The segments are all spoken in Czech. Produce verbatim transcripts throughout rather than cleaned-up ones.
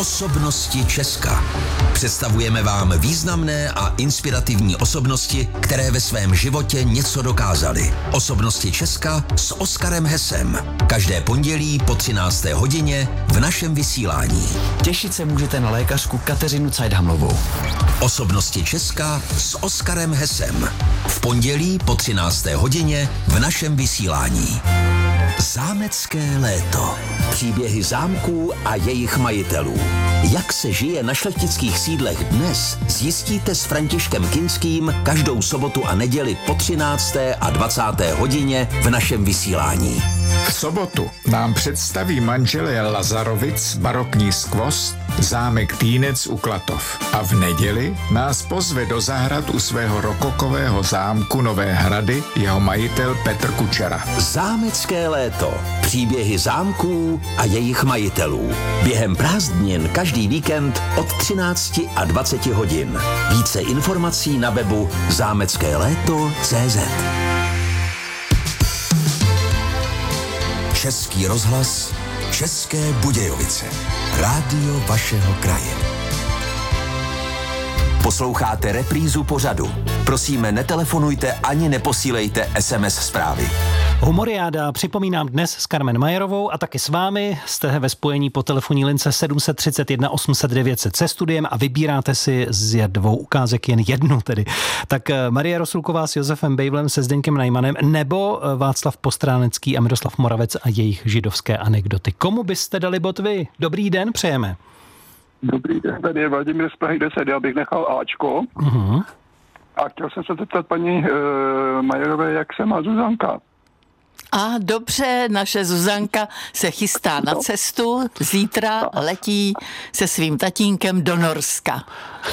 Osobnosti Česka. Představujeme vám významné a inspirativní osobnosti, které ve svém životě něco dokázaly. Osobnosti Česka s Oskarem Hesem. Každé pondělí po třinácté hodině v našem vysílání. Těšit se můžete na lékařku Kateřinu Cajdhamlovou. Osobnosti Česka s Oskarem Hesem. V pondělí po třinácté hodině v našem vysílání. Zámecké léto. Příběhy zámků a jejich majitelů. Jak se žije na šlechtických sídlech dnes, zjistíte s Františkem Kinským každou sobotu a neděli po třinácté a dvacáté hodině v našem vysílání. V sobotu nám představí manželé Lazarovic barokní skvost zámek Týnec u Klatov. A v neděli nás pozve do zahrad u svého rokokového zámku Nové Hrady jeho majitel Petr Kučera. Zámecké léto. Příběhy zámků a jejich majitelů. Během prázdnin každý víkend od třinácti a dvaceti hodin. Více informací na webu zámecké léto tečka cé zet. Český rozhlas, České Budějovice. Rádio vašeho kraje. Posloucháte reprízu pořadu. Prosíme, netelefonujte ani neposílejte es em es zprávy. Humoriáda připomínám dnes s Carmen Majerovou a taky s vámi. Jste ve spojení po telefonní lince sedm set třicet jedna osm set devět set se studiem a vybíráte si z dvou ukázek jen jednu tedy. Tak Marie Rosulková s Josefem Bejvlem, se Zdeňkem Najmanem nebo Václav Postránecký a Miroslav Moravec a jejich židovské anekdoty. Komu byste dali bod vy? Dobrý den, přejeme. Dobrý den, tady je Vladimír z Prahy deset, já bych nechal Ačko. Uh-huh. A chtěl jsem se zeptat paní e, Majerové, jak se má Zuzanka. A dobře, naše Zuzanka se chystá na cestu, zítra letí se svým tatínkem do Norska.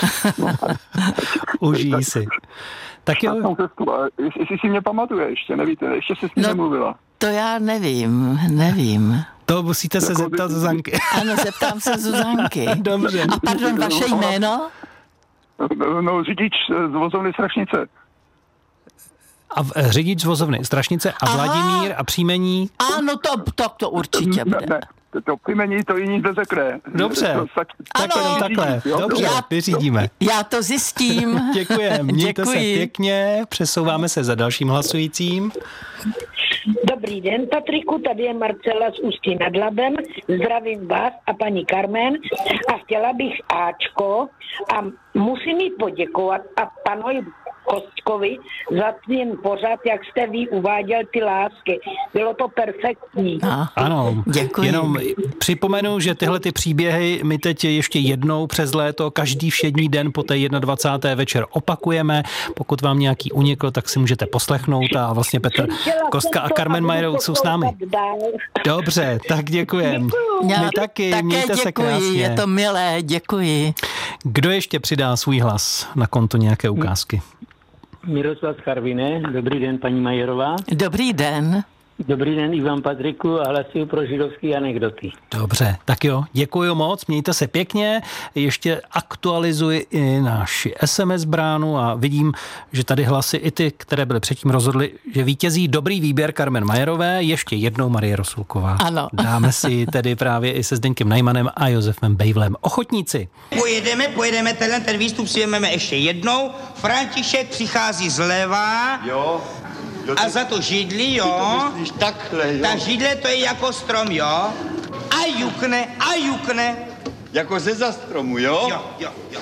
Užij si. Tak jo. Jestli si mě pamatuje ještě, nevíte, ještě se s ní no, nemluvila. To já nevím, nevím. To musíte se zeptat Zuzanky. Ano, zeptám se Zuzanky. Dobře. A pardon, vaše jméno? No, no řidič z vozovny Strašnice. A v, řidič z vozovny Strašnice a Vladimír a příjmení? Ano, to, to, to určitě bude. Ne, ne, to příjmení to jiní neřekne. Dobře, tak, ano, takhle. Dobře, já, vyřídíme. Já to zjistím. Děkujeme, mějte Děkuji. se pěkně, přesouváme se za dalším hlasujícím. Dobrý den, Patriku, tady je Marcela z Ústí nad Labem. Zdravím vás a paní Carmen a chtěla bych Ačko a musím jí poděkovat a panu Kostkovi za ten pořad, jak jste vy uváděl ty lásky. Bylo to perfektní. A, ano, děkuji. Jenom připomenu, že tyhle ty příběhy my teď ještě jednou přes léto, každý všední den po té dvacáté první večer opakujeme. Pokud vám nějaký unikl, tak si můžete poslechnout a vlastně Petr Kostka a Carmen Majerovou jsou s námi. Dobře, tak děkujeme. My taky, také mějte děkuji, se krásně. Je to milé, děkuji. Kdo ještě přidá svůj hlas na konto nějaké ukázky? Miroslav Charviné, dobrý den, paní Majerová. Dobrý den. Dobrý den, Ivan Patriku a hlasuju pro židovské anekdoty. Dobře, tak jo, děkuji moc, mějte se pěkně, ještě aktualizuji i naši es em es bránu a vidím, že tady hlasy i ty, které byly předtím rozhodly, že vítězí dobrý výběr Carmen Majerové, ještě jednou Marie Rosulková. Ano. Dáme si tedy právě i se Zdeňkem Najmanem a Josefem Bejvlem. Ochotníci. Pojedeme, pojedeme, tenhle ten výstup si vezmeme ještě jednou. František přichází zleva. Jo. Jo, a za to židli, jo. Myslíš takhle, jo. Ta židle to je jako strom, jo. A jukne, a jukne. Jako ze za stromu, jo? Jo, jo, jo.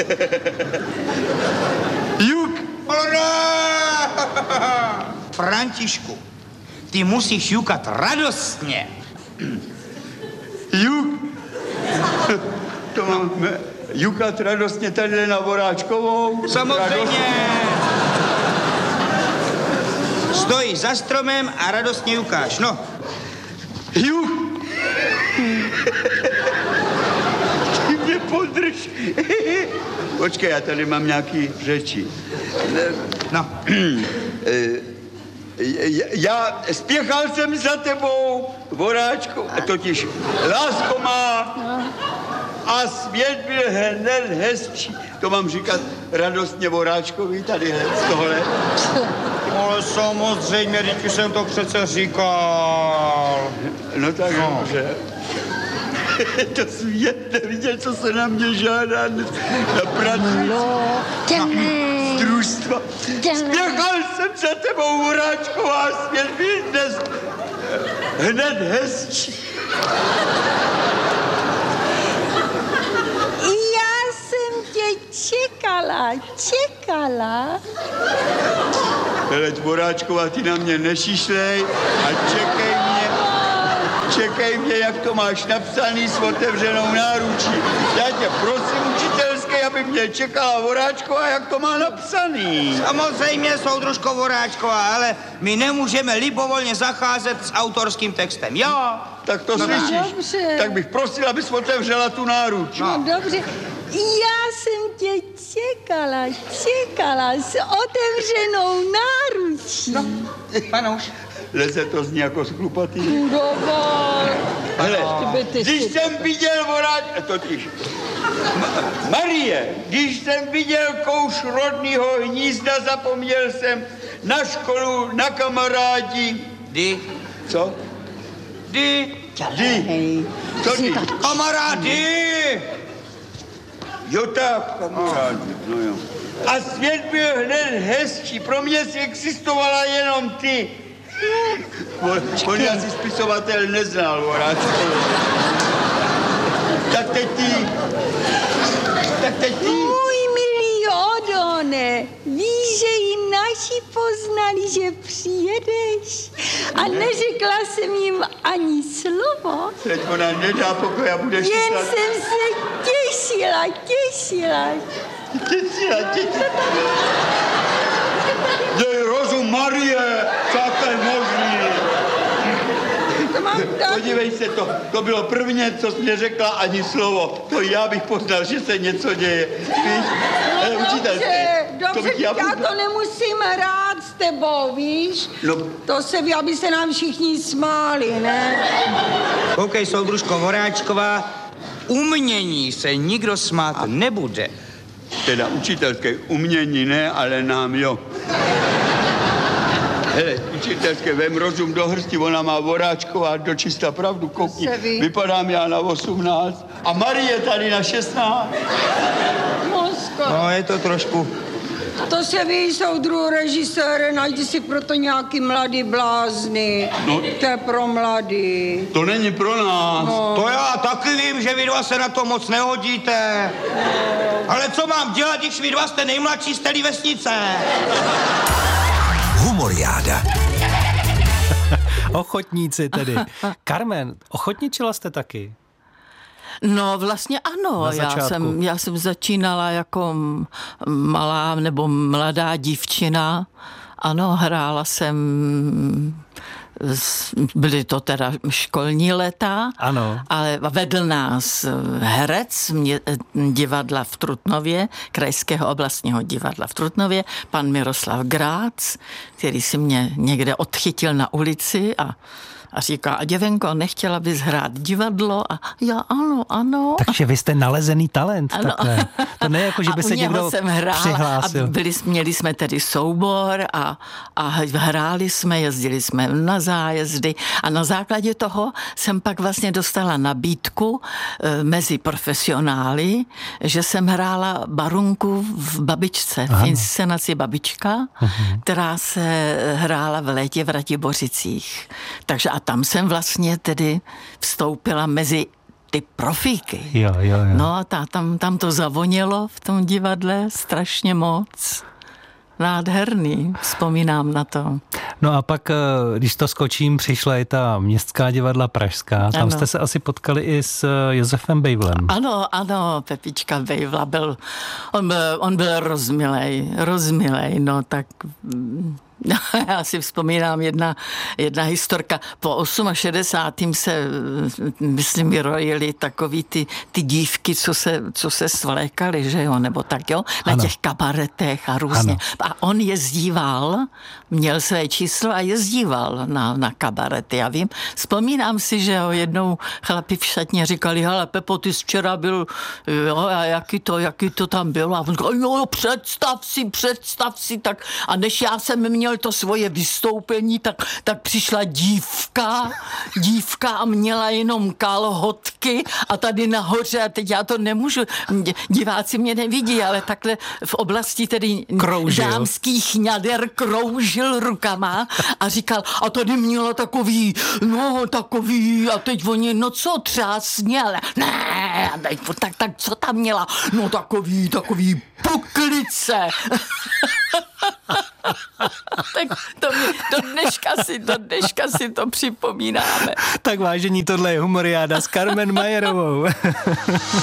Juk! Františku, ty musíš jukat radostně. Juk! To máme jukat radostně tady na Voráčkovou. Samozřejmě. Stojí za stromem a radostně jukáš, no. Juk! Ty mě podrž. Počkej, já tady mám nějaký řeči. No. Já spěchal jsem za tebou, Voráčku, totiž lásko má a svět byl hned hezčí. To mám říkat radostně Voráčkovi tady z tohle. Ale samozřejmě, teď už jsem to přece říkal. No tak no. dobře. To svět neviděl, co se na mě žádá dnes na práci. Z družstva. Spěchal jsem za tebou, Horáčková, svět byl dnes hned hezčí. Já jsem tě čekala, čekala. Heleď, Horáčková, ty na mě nešišlej a čekej mě, čekej mě, jak to máš napsaný s otevřenou náručí. Já tě prosím, učitelské, aby mě čekala Horáčková, jak to má napsaný. Samozřejmě, soudružko Horáčková, ale my nemůžeme libovolně zacházet s autorským textem, jo? Tak to no, slyšíš. Dobře. Tak bych prosil, abys otevřela tu náruč. No, no dobře. Já jsem tě čekala, čekala s otevřenou náručí. No, panouš. Leze to zní jako sklupatý. Dovol. Hele, když jsem viděl Horáč... Totiž. Marie, když jsem viděl kouš rodného hnízda, zapomněl jsem na školu, na kamarádi. Kdy? Co? Kdy? Kdy? Co ty? Kamarády! Jo tak, kamarádi, no jo. A svět byl hned hezčí, pro mě si existovala jenom ty. On, on asi spisovatel neznal, Horáčkovi. Tak teď ty. Tak teď ty. Můj milý Odone, víš, že i naši poznali, že přijedeš? A neřekla jsem jim ani slovo. Teď ona nedá pokoj a budeš... Jen myslet... jsem se těšila, těšila. Těšila, těšila. Dej rozum, Marie, co to je možný? Podívej se, to, to bylo prvně, co jsi mě řekla, ani slovo. To já bych poznal, že se něco děje. Víš? No, ale dobře, dobře, to já, já to nemusím hrát s tebou, víš? No. To se ví, aby se nám všichni smáli, ne? Koukej, soudružko Horáčková, umění se nikdo smát A. nebude. Teda učitelské umění ne, ale nám jo. Hele, učitelské, vem rozum do hrsti, ona má Horáčková dočista pravdu, koukni. Vypadám já na osmnáct a Marie tady na šestnáct. Mosko. No, je to trošku... To se ví, soudruhu režisére, najdi si proto nějaký mladý blázny. No. To je pro mladý. To není pro nás. No. To já taky vím, že vy dva se na to moc nehodíte. No. Ale co mám dělat, když vy dva jste nejmladší z té vesnice? Humoriáda. Ochotníci tedy. Carmen, ochotničila jste taky? No vlastně ano, já jsem, já jsem začínala jako malá nebo mladá dívčina. Ano, hrála jsem, byly to teda školní léta, ano. Ale vedl nás herec mě, divadla v Trutnově, Krajského oblastního divadla v Trutnově, pan Miroslav Grác, který si mě někde odchytil na ulici a A říká, a děvenko, nechtěla bys hrát divadlo? A já ano, ano. Takže vy jste nalezený talent. Ano. Takhle. To ne jako, že by se někdo jsem hrála přihlásil. A byli, měli jsme tedy soubor a, a hráli jsme, jezdili jsme na zájezdy a na základě toho jsem pak vlastně dostala nabídku e, mezi profesionály, že jsem hrála Barunku v Babičce, v inscenaci Babička, Aha. která se hrála v létě v Ratibořicích. Takže a tam jsem vlastně tedy vstoupila mezi ty profíky. Jo, jo, jo. No a ta, tam, tam to zavonělo v tom divadle strašně moc. Nádherný, vzpomínám na to. No a pak, když to skočím, přišla i ta městská divadla pražská. Tam ano. jste se asi potkali i s Josefem Bejvlem. Ano, ano, Pepička Bejvla byl, on byl, on byl rozmilej, rozmilej, no tak... No, já si vzpomínám jedna, jedna historka. Po šedesátém osmém se, myslím, vyrojili takový ty, ty dívky, co se, co se svlékaly, že jo, nebo tak jo, na ano. těch kabaretech a různě. Ano. A on jezdíval, měl své číslo a jezdíval na, na kabarety, já vím. Vzpomínám si, že jo, jednou chlapi v šatně říkali, hele, Pepo, ty jsi včera byl, jo, a jaký to, jaký to tam bylo? A on říkal, jo, představ si, představ si, tak a než já jsem měl měl to svoje vystoupení, tak, tak přišla dívka, dívka a měla jenom kalhotky a tady nahoře, a teď já to nemůžu, diváci mě nevidí, ale takhle v oblasti tedy kroužil. dámských ňader kroužil rukama a říkal, a tady měla takový, no takový, a teď oni, no co třásně, ale ne, tak, tak co tam měla? No takový, takový puklice. Tak to mě, do dneška si, do dneška si to připomínáme. Tak vážení, tohle je Humoriáda s Carmen Majerovou.